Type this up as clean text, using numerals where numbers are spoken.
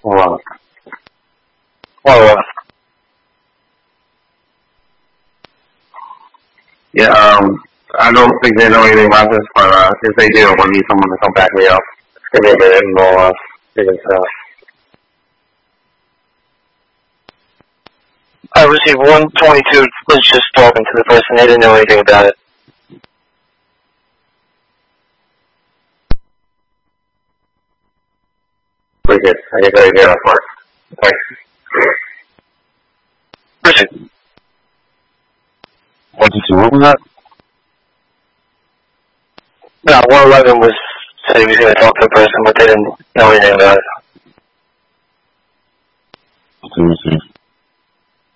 Hold on. Yeah, I don't think they know anything about this, but if they do, we'll need someone to come back me up. Give me a minute and we'll figure this out. I received 122, was just talking to the person, they didn't know anything about it. Pretty good. I get ready to get off work. Thanks. Richard. 122, what was that? No, 111 was said he was going to talk to the person, but they didn't know anything about it. 2,